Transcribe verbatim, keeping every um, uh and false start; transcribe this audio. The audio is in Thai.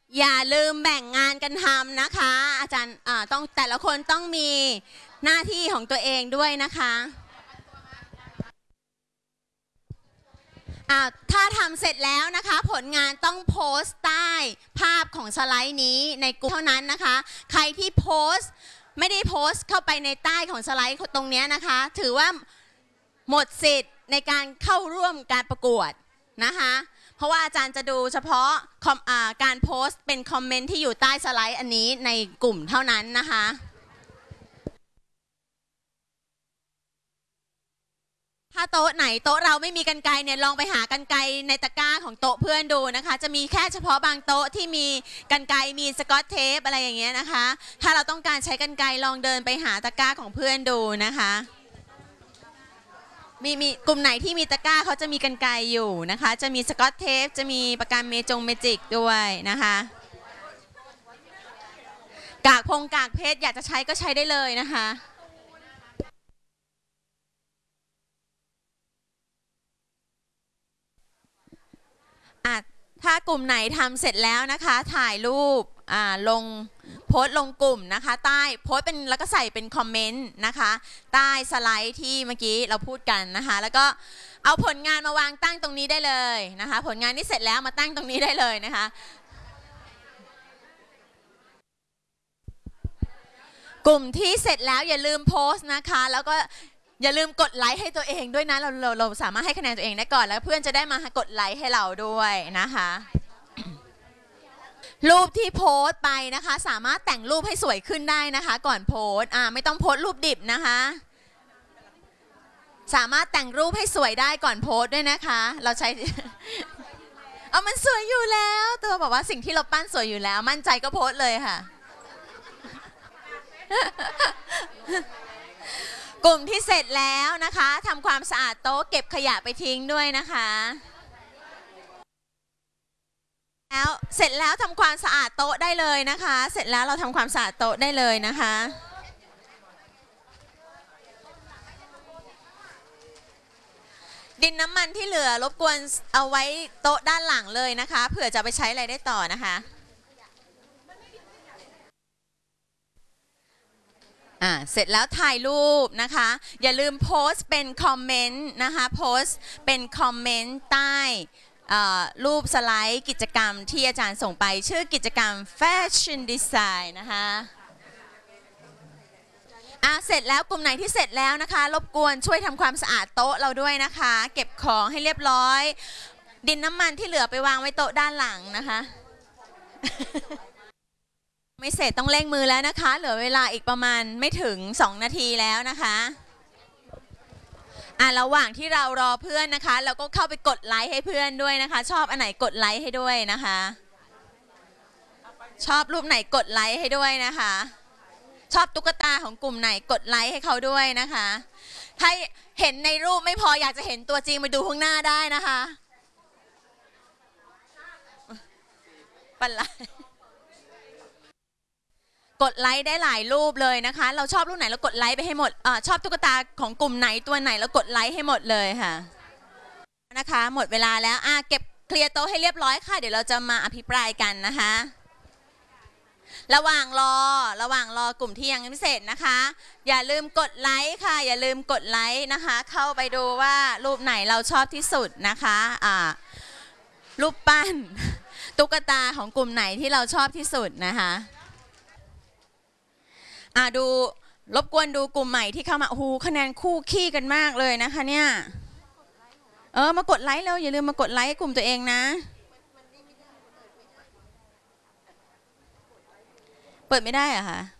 อย่าลืมแบ่งงานกันทำนะคะอาจารย์ต้องแต่ละคนต้องมีหน้าที่ของตัวเองด้วยนะคะถ้าทำเสร็จแล้วนะคะผลงานต้องโพสต์ใต้ภาพของสไลด์นี้ในกลุ่มเท่านั้นนะคะใครที่โพสต์ไม่ได้โพสต์เข้าไปในใต้ของสไลด์ตรงนี้นะคะถือว่าหมดสิทธิ์ในการเข้าร่วมการประกวดนะคะเพราะว่าอาจารย์จะดูเฉพาะการโพสต์เป็นคอมเมนต์ที่อยู่ใต้สไลด์อันนี้ในกลุ่มเท่านั้นนะคะถ้าโต๊ะไหนโต๊ะเราไม่มีกรรไกรเนี่ยลองไปหากรรไกรในตะกร้าของโต๊ะเพื่อนดูนะคะจะมีแค่เฉพาะบางโต๊ะที่มีกรรไกรมีสกอตเทปอะไรอย่างเงี้ยนะคะถ้าเราต้องการใช้กรรไกรลองเดินไปหาตะกร้าของเพื่อนดูนะคะมีมีกลุ่มไหนที่มีตะกร้าเขาจะมีกรรไกรอยู่นะคะจะมีสกอตเทปจะมีปากกาเมจงเมจิกด้วยนะคะกากพงกากเพชรอยากจะใช้ก็ใช้ได้เลยนะคะถ้ากลุ่มไหนทำเสร็จแล้วนะคะถ่ายรูปลงโพสต์ลงกลุ่มนะคะใต้โพสต์เป็นแล้วก็ใส่เป็นคอมเมนต์นะคะใต้สไลด์ที่เมื่อกี้เราพูดกันนะคะแล้วก็เอาผลงานมาวางตั้งตรงนี้ได้เลยนะคะผลงานที่เสร็จแล้วมาตั้งตรงนี้ได้เลยนะคะกลุ่มที่เสร็จแล้วอย่าลืมโพสต์นะคะแล้วก็อย่าลืมกดไลค์ให้ตัวเองด้วยนะเราเราเราสามารถให้คะแนนตัวเองได้ก่อนแล้วเพื่อนจะได้มากดไลค์ให้เราด้วยนะคะรูปที่โพสต์ไปนะคะสามารถแต่งรูปให้สวยขึ้นได้นะคะก่อนโพสต์อ่าไม่ต้องโพสต์รูปดิบนะคะสามารถแต่งรูปให้สวยได้ก่อนโพสต์ด้วยนะคะเราใช้เอามันสวยอยู่แล้วตัวบอกว่าสิ่งที่เราปั้นสวยอยู่แล้วมั่นใจก็โพสต์เลยค่ะกลุ่มที่เสร็จแล้วนะคะทำความสะอาดโต๊ะเก็บขยะไปทิ้งด้วยนะคะแล้วเสร็จแล้วทำความสะอาดโต๊ะได้เลยนะคะเสร็จแล้วเราทำความสะอาดโต๊ะได้เลยนะคะดินน้ำมันที่เหลือรบกวนเอาไว้โต๊ะด้านหลังเลยนะคะเผื่อจะไปใช้อะไรได้ต่อนะคะอ่าเสร็จแล้วถ่ายรูปนะคะอย่าลืมโพสต์เป็นคอมเมนต์นะคะโพสต์เป็นคอมเมนต์ใต้รูปสไลด์กิจกรรมที่อาจารย์ส่งไปชื่อกิจกรรม Fashion Design นะคะอ่าเสร็จแล้วกลุ่มไหนที่เสร็จแล้วนะคะรบกวนช่วยทำความสะอาดโต๊ะเราด้วยนะคะเก็บของให้เรียบร้อยดินน้ำมันที่เหลือไปวางไว้โต๊ะด้านหลังนะคะไม่เสร็จต้องเร่งมือแล้วนะคะเหลือเวลาอีกประมาณไม่ถึงสองนาทีแล้วนะคะอ่ะระหว่างที่เรารอเพื่อนนะคะเราก็เข้าไปกดไลค์ให้เพื่อนด้วยนะคะชอบอันไหนกดไลค์ให้ด้วยนะคะชอบรูปไหนกดไลค์ให้ด้วยนะคะชอบตุ๊กตาของกลุ่มไหนกดไลค์ให้เขาด้วยนะคะถ้าเห็นในรูปไม่พออยากจะเห็นตัวจริงไปดูข้างหน้าได้นะคะปันไลกดไลค์ได้หลายรูปเลยนะคะเราชอบรูปไหนเรากดไลค์ไปให้หมดอชอบตุ๊กตาของกลุ่มไหนตัวไหนเรากดไลค์ให้หมดเลยค่ะนะคะหมดเวลาแล้วอ่ะเก็บเคลียร์โต๊ะให้เรียบร้อยค่ะเดี๋ยวเราจะมาอภิปรายกันนะคะระหว่างรอระหว่างรอกลุ่มที่ยังไม่เสร็จนะคะอย่าลืมกดไลค์ค่ะอย่าลืมกดไลค์นะคะเข้าไปดูว่ารูปไหนเราชอบที่สุดนะคะอ่ารูปปั้นตุ๊กตาของกลุ่มไหนที่เราชอบที่สุดนะคะอ่าดูรบกวนดูกลุ่มใหม่ที่เข้ามาโอ้โหคะแนนคู่ขี้กันมากเลยนะคะเนี่ยเออมากดไลค์แล้วอย่าลืมมากดไลค์กลุ่มตัวเองนะเปิดไม่ได้เหรอคะ